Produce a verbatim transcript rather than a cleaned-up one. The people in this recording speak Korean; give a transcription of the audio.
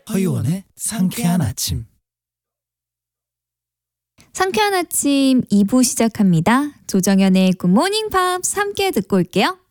허유원의 상쾌한 아침. 상쾌한 아침 이 부 시작합니다. 조정연의 굿모닝 팝스 함께 듣고 올게요.